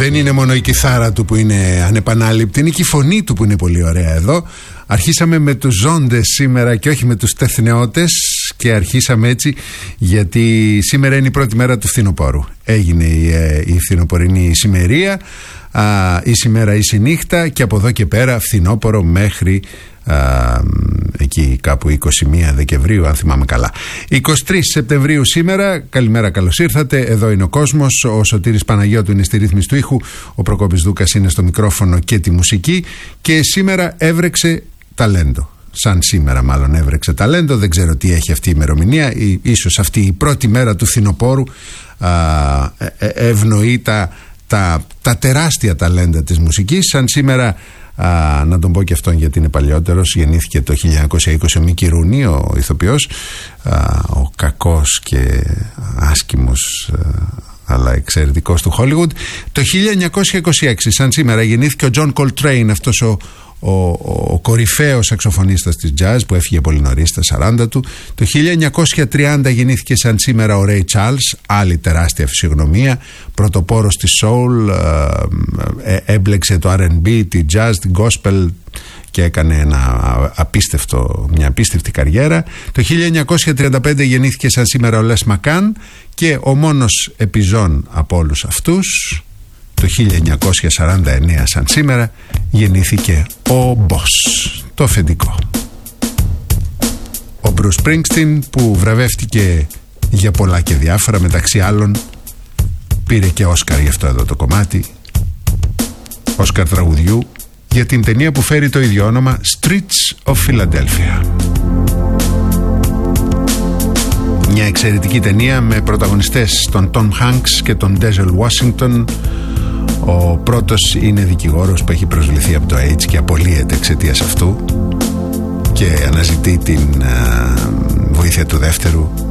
Δεν είναι μόνο η κιθάρα του που είναι ανεπανάληπτη, είναι και η φωνή του που είναι πολύ ωραία εδώ. Αρχίσαμε με τους ζώντες σήμερα και όχι με τους τεθνεώτες, και αρχίσαμε έτσι γιατί σήμερα είναι η πρώτη μέρα του φθινοπόρου. Έγινε η φθινοπορεινή ησημερία, ησημέρα ησυνύχτα, και από εδώ και πέρα φθινόπορο μέχρι εκεί κάπου 21 Δεκεμβρίου, αν θυμάμαι καλά. 23 Σεπτεμβρίου σήμερα. Καλημέρα, καλώς ήρθατε. Εδώ είναι ο κόσμος. Ο Σωτήρης Παναγιώτου είναι στη ρύθμιση του ήχου, ο Προκόπης Δούκας είναι στο μικρόφωνο και τη μουσική. Και σήμερα έβρεξε ταλέντο. Σαν σήμερα μάλλον έβρεξε ταλέντο. Δεν ξέρω τι έχει αυτή η ημερομηνία. Ίσως αυτή η πρώτη μέρα του φθινοπόρου ευνοεί τα τεράστια ταλέντα της μουσικής. Σαν σήμερα, να τον πω και αυτόν γιατί είναι παλιότερος, γεννήθηκε το 1920 ο Μίκη Ρούνι, ο ηθοποιός, ο κακός και άσκημος αλλά εξαιρετικός του Hollywood. Το 1926 σαν σήμερα γεννήθηκε ο John Coltrane, αυτός ο κορυφαίος σαξοφωνίστας της jazz που έφυγε πολύ νωρίς στα 40 του. Το 1930 γεννήθηκε σαν σήμερα ο Ray Charles, άλλη τεράστια φυσιογνωμία, πρωτοπόρος της soul, έμπλεξε το R&B, τη jazz, την gospel και έκανε μια απίστευτη καριέρα. Το 1935 γεννήθηκε σαν σήμερα ο Les McCann, και ο μόνος επιζών από όλους αυτούς, το 1949 σαν σήμερα, γεννήθηκε ο Boss, το αφεντικό. Ο Bruce Springsteen, που βραβεύτηκε για πολλά και διάφορα, μεταξύ άλλων πήρε και Όσκαρ για αυτό εδώ το κομμάτι, Όσκαρ τραγουδιού, για την ταινία που φέρει το ίδιο όνομα, Streets of Philadelphia. Μια εξαιρετική ταινία με πρωταγωνιστές τον Tom Hanks και τον Denzel Washington. Ο πρώτος είναι δικηγόρος που έχει προσβληθεί από το AIDS και απολύεται εξαιτίας αυτού και αναζητεί την βοήθεια του δεύτερου